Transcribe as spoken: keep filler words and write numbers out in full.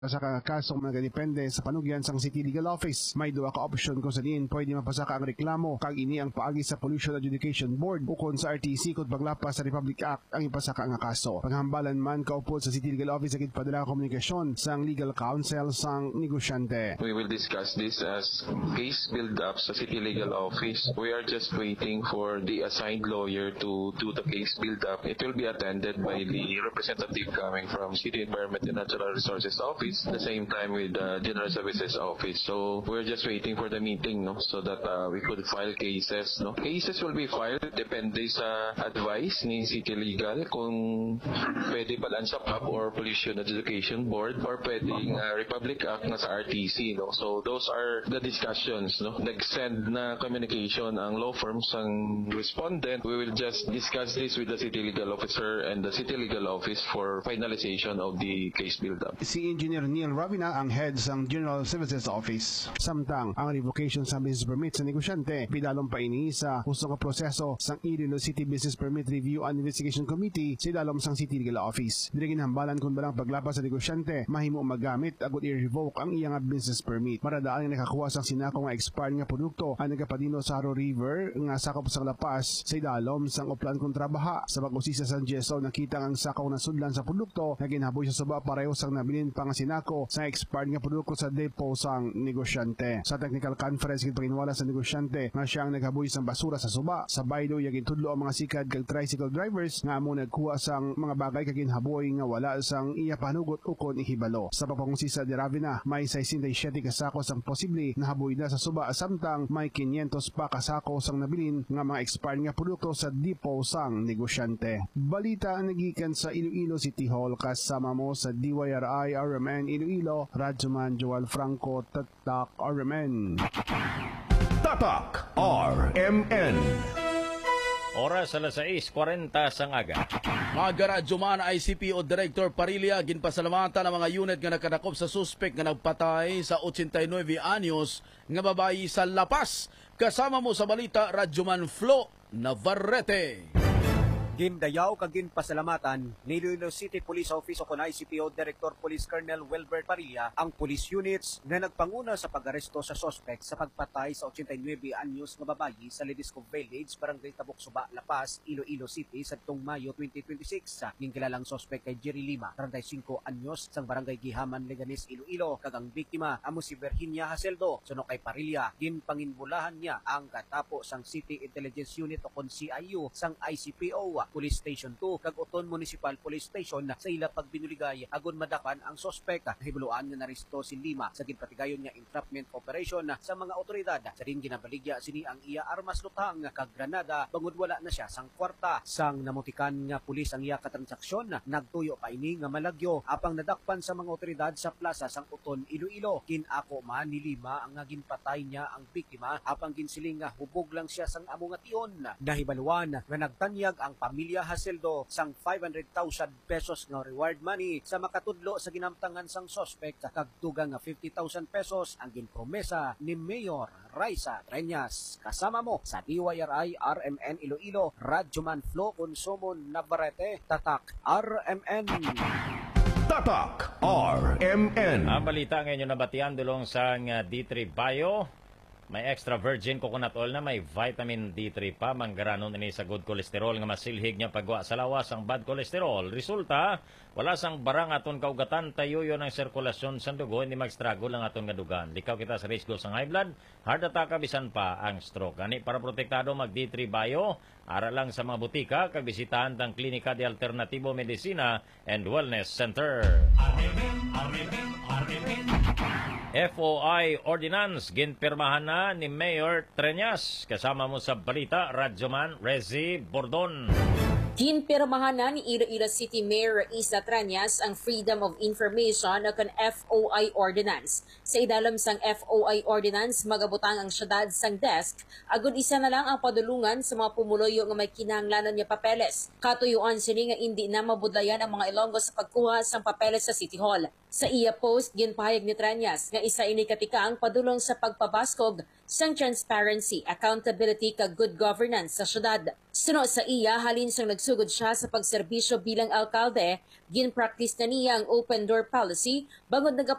sa kakasong nagadepende sa panugyan sang City Legal Office. May duwa ka option kung sa diin pwede mapasaka ang reklamo kag ini ang paagi sa Pollution Adjudication Board o kon sa R T C kung paglapas sa Republic Act ang ipasaka nga kaso. Paghambalan man kaupod sa City Legal Office agit padala komunikasyon sang legal counsel sang negosyante. We will discuss this as case build-up sa City Legal Office. We are just waiting for the assigned lawyer to do the case build-up. It will be attended by the representative coming from City Environment and Natural Resources Office, the same time with the uh, General Services Office. So we're just waiting for the meeting, no, so that uh, we could file cases, no. Cases will be filed depende sa advice ni City Legal kung pwede ba Landscape Hub or Pollution Adjudication Board or pwedeng uh, Republic Act na sa R T C, no. So those are the discussions, no. Nag-send na communication ang law firms ang respondent. We will just discuss this with the City Legal Officer and the City Legal Office for finalization of the case build-up. Si Engineer Neil Ravina ang head sang General Services Office. Samtang ang revocation sa business permit sa negosyante pidalong pa ini sa usong proseso sang Iloilo City Business Permit Review and Investigation Committee sa dalom sang City Legal Office. Dire ginhambalan kung balang paglapas sa negosyante mahimo magamit agud i-revoke ang iyang business permit. Maradaan nga nakakuha sang sinako nga expired nga produkto ang nagapadino sa Haro River nga sakop sang lapas sa dalom sang uplan kontrabaha. Sa pag-usisa sa G S O nakita ang sakaw na sudlan sa produkto nga ginhaboy sa suba pareho sang nabilin pa nga sinako sa expired nga produkto sa depo sang negosyante. Sa technical conference gipanghinwala sa negosyante nga siya ang naghaboy sang basura sa suba. Sa baydo yagin tudlo ang mga sikad kag tricycle drivers nga amo nagkuha sang mga bagay kag ginhaboy nga wala sang iya panugot ukon ihibalo. Sa papangusisa ni Ravina may sesenta-siyete ka sako sang posible nahaboy na sa suba samtang may kinyentos pa ka sako sang nabilin nga mga expired nga produkto sa depo sang negosyante. Balita nagikan sa Iloilo City Hall kasama mo sa D Y R I R M N Iloilo, Radyoman Joel Franco, Tatak R M N. Tatak R M N. Oras alas sais kuwarenta sang aga. Mga Radyoman I C P O Director Parilla ginpasalamatan ang mga unit nga nakadakop sa suspek nga nagpatay sa eighty-nine anyos nga babayi sa Lapas. Kasama mo sa balita Radyoman Flo Navarrete. Gindayaw kag ginpasalamatan ni Iloilo City Police Office o kon I C P O Director Police Colonel Wilbert Parilla ang police units na nagpanguna sa pag-aresto sa suspect sa pagpatay sa eighty-nine anyos nga babayi sa Ledesco Village, Barangay Tabok Suba, Lapas, Iloilo City sa tong Mayo twenty twenty-six. Ning kilalang suspect kay Jerry Lima, thirty-five anyos, sang Barangay Gihaman, Leganes, Iloilo. Kag ang biktima amo si Virginia Haseldo. Suno kay Parilla, ginpanginbulahan niya ang katapo sang City Intelligence Unit o kon C I U sang I C P O Police Station two kag Uton Municipal Police Station sa ila pagbinuligay agon madakan ang sospek. Hibuluan nga naresto si Lima sa ginpatigayon nga entrapment operation sa mga otoridad. Sa din ginabaligya sini ang iya armas lutang kag granada bangod wala na siya sang kwarta. Sang namutikan nga pulis ang iya katransaksyon, nagtuyo pa ini nga malagyo apang nadakpan sa mga otoridad sa plaza sang Uton, Iloilo. Kinako man ni Lima ang nga ginpatay niya ang biktima apang ginsiling nga hubog lang siya sang amo nga tion. Nahibaluan nga nagtanyag ang pamilya Haseldo sang five hundred thousand pesos nga reward money sa makatudlo sa ginamtangan sang suspect kag dugang nga fifty thousand pesos ang ginpromesa ni Mayor Raisa Treñas. Kasama mo sa D Y R I R M N Iloilo, Radyoman Flo Consumon Navarrete, Tatak R M N. Tatak R M N. Ang balita ngayon yung nabatian dulong sa D three Bio. May extra virgin coconut oil na may vitamin D three pa. Manggaranon ini sa good cholesterol nga masilhig niya pagwa sa lawas ang bad cholesterol. Resulta, wala sang barang aton kaugatan tayo yon ang sirkulasyon sa dugo, hindi mag-struggle ang aton gadugan. Likaw kita sa risk sang high blood, heart attack, kabisan pa ang stroke. Ani para protektado mag D three Bio, ara lang sa mga butika, kag bisitahan tang Klinika de Alternativo Medicina and Wellness Center. F O I Ordinance ginpirmahan na ni Mayor Treñas. Kasama mo sa balita, Radyoman Rezi Bordon. Ginpirmahan na ni Iloilo City Mayor Isa Treñas ang Freedom of Information o kan F O I Ordinance. Sa idalam sang F O I Ordinance, magabutang ang syudad sang desk, agud isa na lang ang padulungan sa mga pumuloyo nga may kinahanglanan nga papeles. Katuyuan sini nga hindi na mabudlayan ang mga Ilonggo sa pagkuha sang papeles sa City Hall. Sa iya post, ginpahayag ni Treñas nga isa ini katika ang padulong sa pagpabaskog sang transparency, accountability kag good governance sa syudad. Suno sa iya, halin sang nagsulat sugod siya sa pagserbisyo bilang alkalde, gin-practice na niya ang open door policy bangod